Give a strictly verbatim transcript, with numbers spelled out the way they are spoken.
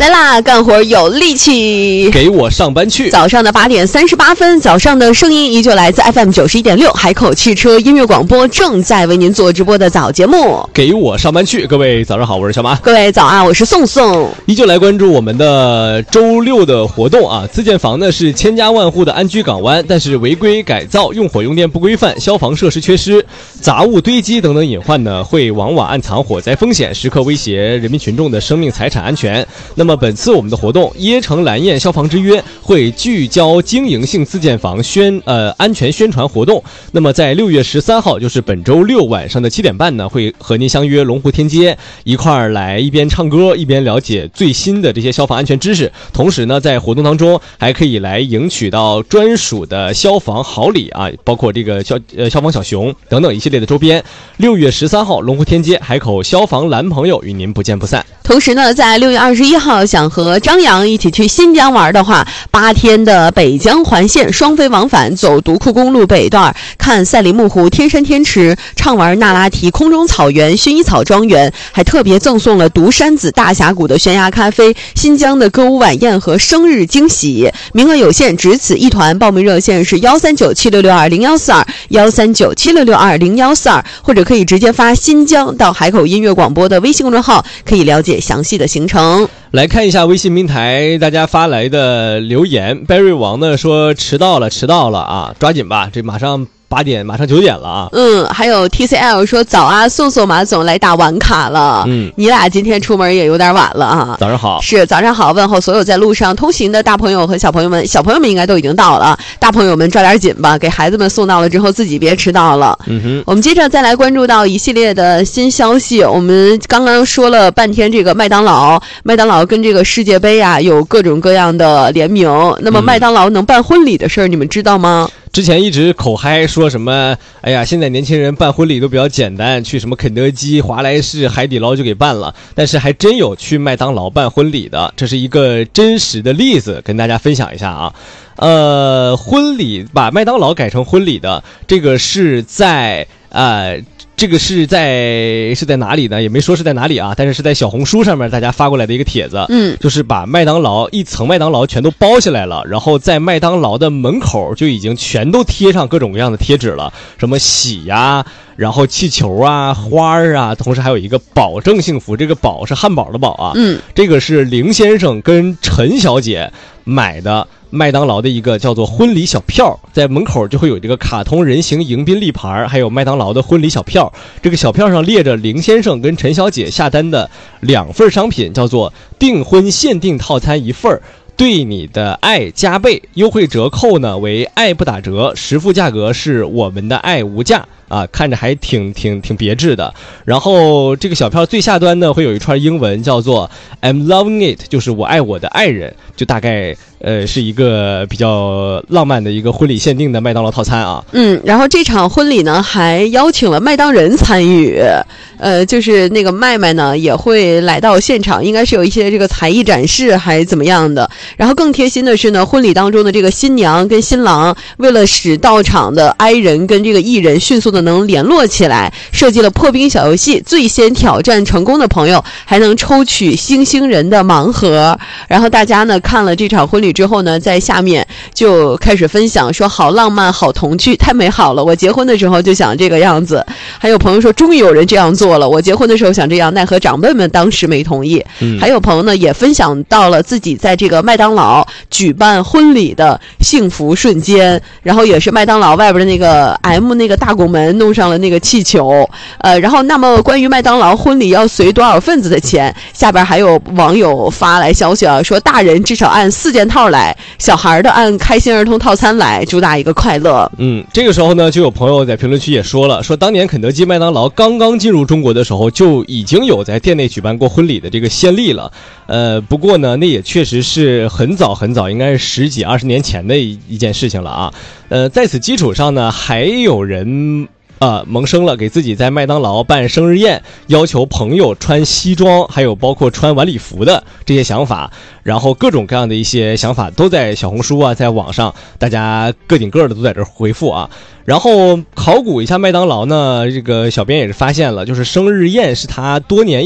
来啦，干活有力气， 给我上班去。 早上的八点三十八分，早上的声音依旧来自 F M 九十一点六海口汽车音乐广播，正在为您做直播的早节目。 给我上班去，各位早上好，我是小马。 各位早安，我是宋宋。 依旧来关注我们的周六的活动啊！自建房呢是千家万户的安居港湾，但是违规改造、用火用电不规范、消防设施缺失、杂物堆积等等隐患呢，会往往暗藏火灾风险，时刻威胁人民群众的生命财产安全。那么本次我们的活动椰城蓝焰消防之约会聚焦经营性自建房宣呃安全宣传活动。那么在六月十三号，就是本周六晚上的七点半呢，会和您相约龙湖天街，一块儿来一边唱歌一边了解最新的这些消防安全知识。同时呢，在活动当中还可以来赢取到专属的消防好礼啊，包括这个消呃消防小熊等等一系列的周边。六月十三号，龙湖天街海口消防蓝朋友与您不见不散。 同时呢，在六月二十一号，想和张扬一起去新疆玩的话，八天的北疆环线双飞往返，走独库公路北段，看赛里木湖、天山天池，畅玩那拉提空中草原、薰衣草庄园，还特别赠送了独山子大峡谷的悬崖咖啡、新疆的歌舞晚宴和生日惊喜。名额有限，只此一团，报名热线是幺三九七六六二零幺四二幺三九七六六二零幺四二，或者可以直接发新疆到海口音乐广播的微信公众号，可以了解详细的行程。 来看一下微信平台大家发来的留言。 Barry 王呢说迟到了迟到了啊，抓紧吧，这马上八点马上九点了啊。 嗯，还有 T C L 说早啊，宋宋马总来打晚卡了。 嗯， 你俩今天出门也有点晚了啊。 早上好。 是早上好，问候所有在路上通行的大朋友和小朋友们，小朋友们应该都已经到了，大朋友们抓点紧吧，给孩子们送到了之后自己别迟到了。 嗯哼， 我们接着再来关注到一系列的新消息。我们刚刚说了半天这个麦当劳，麦当劳跟这个世界杯啊有各种各样的联名。那么麦当劳能办婚礼的事儿，你们知道吗？ 之前一直口嗨说什么，哎呀，现在年轻人办婚礼都比较简单，去什么肯德基、华莱士、海底捞就给办了。但是还真有去麦当劳办婚礼的，这是一个真实的例子，跟大家分享一下啊。呃，婚礼把麦当劳改成婚礼的，这个是在呃。这个是在是在哪里呢？也没说是在哪里啊，但是是在小红书上面大家发过来的一个帖子，嗯，就是把麦当劳一层麦当劳全都包下来了，然后在麦当劳的门口就已经全都贴上各种各样的贴纸了，什么喜呀，然后气球啊、花儿啊，同时还有一个保证幸福，这个保是汉堡的保啊，嗯，这个是林先生跟陈小姐买的麦当劳的一个叫做婚礼小票，在门口就会有这个卡通人形迎宾立牌，还有麦当劳的婚礼小票。这个小票上列着林先生跟陈小姐下单的两份商品，叫做订婚限定套餐一份，对你的爱加倍，优惠折扣呢为爱不打折，实付价格是我们的爱无价啊，看着还挺挺挺别致的。然后这个小票最下端呢会有一串英文，叫做 I'm loving it， 就是我爱我的爱人，就大概呃是一个比较浪漫的一个婚礼限定的麦当劳套餐啊。嗯， 然后这场婚礼呢还邀请了麦当人参与，呃，就是那个麦麦呢也会来到现场，应该是有一些这个才艺展示还怎么样的。然后更贴心的是呢，婚礼当中的这个新娘跟新郎为了使到场的哀人跟这个艺人迅速的能联络起来，设计了破冰小游戏，最先挑战成功的朋友还能抽取星星人的盲盒。然后大家呢看了这场婚礼之后呢，在下面就开始分享说好浪漫好童趣，太美好了，我结婚的时候就想这个样子。还有朋友说终于有人这样做了，我结婚的时候想这样，奈何长辈们当时没同意。嗯，还有朋友呢也分享到了自己在这个麦当劳举办婚礼的幸福瞬间，然后也是麦当劳外边的那个 M 那个大拱门弄上了那个气球，呃，然后那么关于麦当劳婚礼要随多少份子的钱，下边还有网友发来消息啊，说大人至少按四件套来，小孩的按开心儿童套餐来，主打一个快乐。嗯， 这个时候呢，就有朋友在评论区也说了，说当年肯德基、麦当劳刚刚进入中国的时候，就已经有在店内举办过婚礼的这个先例了。呃，不过呢，那也确实是很早很早，应该是十几二十年前的一一件事情了啊。呃，在此基础上呢，还有人啊、呃，萌生了给自己在麦当劳办生日宴，要求朋友穿西装，还有包括穿晚礼服的这些想法，然后各种各样的一些想法都在小红书啊，在网上，大家个顶个的都在这回复啊。然后考古一下麦当劳呢，这个小编也是发现了，就是生日宴是他多年